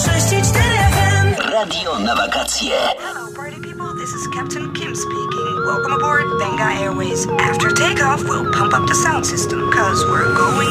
6,4 FM. Radio na wakacje. Hello, party people. This is Captain Kim speaking. Welcome aboard Benga Airways. After takeoff, we'll pump up the sound system, cause we're going